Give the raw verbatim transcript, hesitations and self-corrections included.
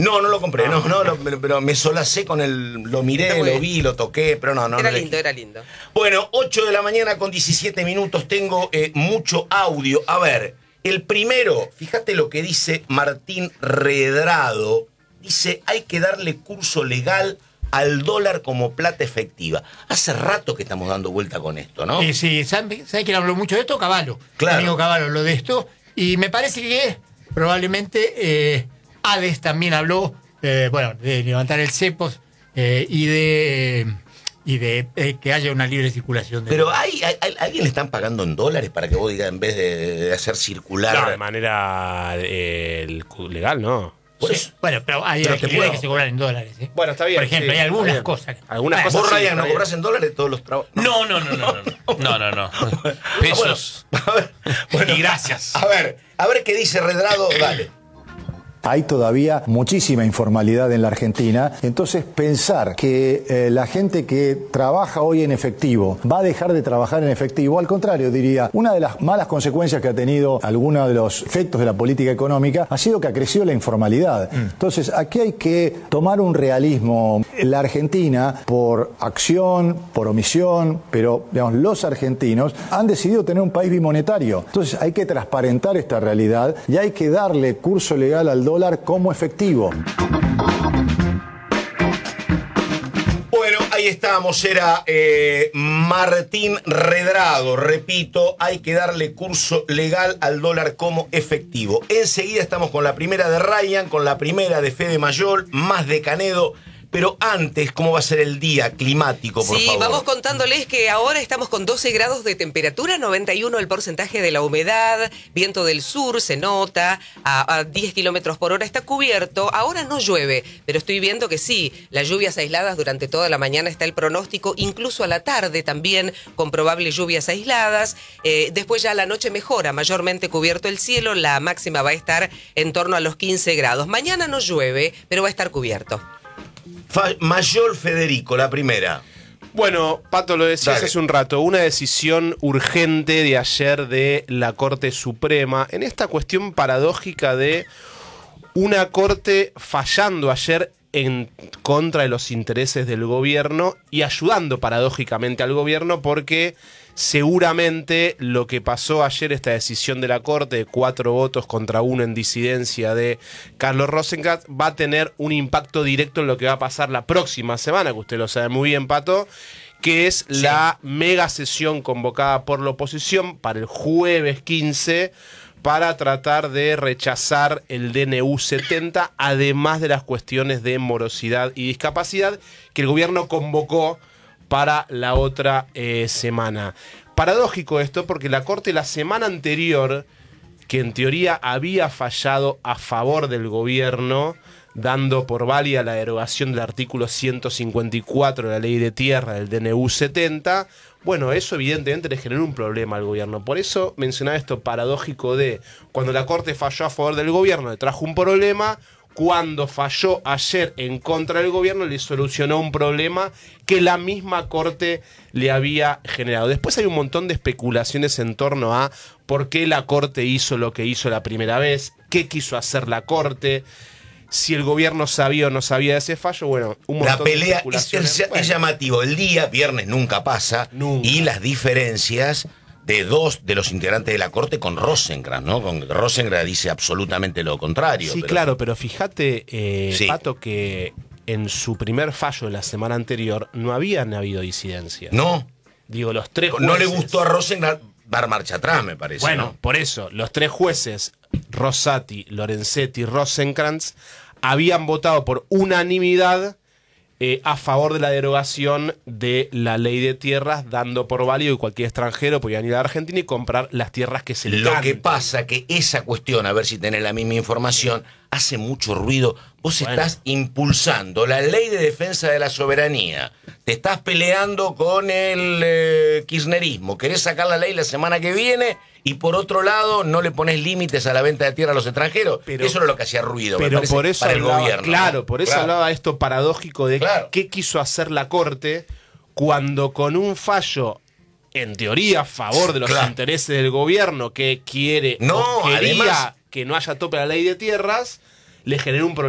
No, no lo compré, no, no, lo- pero me solacé con el... Lo miré, lo bien. vi, lo toqué, pero no, no. Era no lindo, elegí. era lindo. Bueno, ocho de la mañana con diecisiete minutos, tengo eh, mucho audio. A ver, el primero, fíjate lo que dice Martín Redrado. Dice, hay que darle curso legal al dólar como plata efectiva. Hace rato que estamos dando vuelta con esto, ¿no? Eh, sí, ¿saben ¿sabe quién habló mucho de esto? Cavallo. Claro. Mi amigo Cavallo habló de esto. Y me parece que probablemente eh, Hades también habló, eh, bueno, de levantar el cepos eh, y de, y de eh, que haya una libre circulación. De Pero hay, hay, hay- ¿alguien le están pagando en dólares para que vos digas, en vez de, de hacer circular? No, de manera eh, legal, ¿no? Por Sí, eso. bueno, pero hay Pero te alquileres puedo- que se cobran en dólares. ¿eh? Bueno, está bien. Por ejemplo, sí, hay algunas está bien. cosas. Algunas Bueno, cosas. ¿Vos, sí, Ryan, está no bien. cobras en dólares todos los trabajos? No, no, no, no, no, no, no, no. Pesos. A ver, bueno, Y gracias. A ver, a ver qué dice Redrado, dale. Hay todavía muchísima informalidad en la Argentina, entonces pensar que eh, la gente que trabaja hoy en efectivo va a dejar de trabajar en efectivo, al contrario, diría, una de las malas consecuencias que ha tenido alguno de los efectos de la política económica ha sido que ha crecido la informalidad. Entonces, aquí hay que tomar un realismo. La Argentina, por acción, por omisión, pero digamos, los argentinos han decidido tener un país bimonetario. Entonces, hay que transparentar esta realidad y hay que darle curso legal al dólar como efectivo. Bueno, ahí estábamos, era eh, Martín Redrado, repito, hay que darle curso legal al dólar como efectivo. Enseguida estamos con la primera de Ryan, con la primera de Fede Mayol, más de Canedo. Pero antes, ¿cómo va a ser el día climático, por Sí, favor? vamos contándoles que ahora estamos con doce grados de temperatura, noventa y uno el porcentaje de la humedad, viento del sur se nota, a, a diez kilómetros por hora está cubierto. Ahora no llueve, pero estoy viendo que sí, las lluvias aisladas durante toda la mañana está el pronóstico, incluso a la tarde también con probables lluvias aisladas. Eh, después ya a la noche mejora, mayormente cubierto el cielo, la máxima va a estar en torno a los quince grados. Mañana no llueve, pero va a estar cubierto. Fa- Mayol Federico, la primera. Bueno, Pato, lo decías Dale. hace un rato, una decisión urgente de ayer de la Corte Suprema en esta cuestión paradójica de una Corte fallando ayer en contra de los intereses del gobierno y ayudando paradójicamente al gobierno porque seguramente lo que pasó ayer, esta decisión de la Corte de cuatro votos contra uno en disidencia de Carlos Rosenkrantz, va a tener un impacto directo en lo que va a pasar la próxima semana, que usted lo sabe muy bien, Pato, que es Sí. la mega sesión convocada por la oposición para el jueves quince para tratar de rechazar el D N U setenta, además de las cuestiones de morosidad y discapacidad que el gobierno convocó para la otra eh, semana. Paradójico esto porque la Corte la semana anterior, que en teoría había fallado a favor del gobierno, dando por válida la derogación del artículo ciento cincuenta y cuatro de la Ley de Tierra del D N U setenta, bueno, eso evidentemente le generó un problema al gobierno. Por eso mencionaba esto paradójico de cuando la Corte falló a favor del gobierno le trajo un problema, cuando falló ayer en contra del gobierno le solucionó un problema que la misma Corte le había generado. Después hay un montón de especulaciones en torno a por qué la Corte hizo lo que hizo la primera vez, qué quiso hacer la Corte, si el gobierno sabía o no sabía de ese fallo. Bueno, un montón La pelea de es, especulaciones. es- Bueno, es llamativo. El día, viernes, nunca pasa. Nunca. Y las diferencias de dos de los integrantes de la Corte con Rosenkrantz, ¿no? Con Rosenkrantz dice absolutamente lo contrario. sí, pero- claro, pero fíjate, eh, Sí. Pato, que en su primer fallo de la semana anterior no habían habido disidencias. No, Digo, los tres no le jueces- gustó a Rosenkrantz dar marcha atrás, me parece. Bueno, ¿no? por eso, los tres jueces, Rosati, Lorenzetti y Rosenkrantz, habían votado por unanimidad eh, a favor de la derogación de la ley de tierras, dando por válido que cualquier extranjero podía ir a la Argentina y comprar las tierras que se le Lo que canten. pasa que esa cuestión, a ver si tenés la misma información, hace mucho ruido. Vos Bueno. estás impulsando la ley de defensa de la soberanía. Te estás peleando con el eh, kirchnerismo. Querés sacar la ley la semana que viene y por otro lado no le pones límites a la venta de tierra a los extranjeros. Pero- eso era lo que hacía ruido, me Pero parece, por eso para el hablaba, gobierno. claro, ¿no? por eso Claro. hablaba esto paradójico de Claro. qué quiso hacer la Corte cuando con un fallo en teoría a favor de los Claro. intereses del gobierno que quiere No, o quería además- que no haya tope a la ley de tierras, le generó un problema.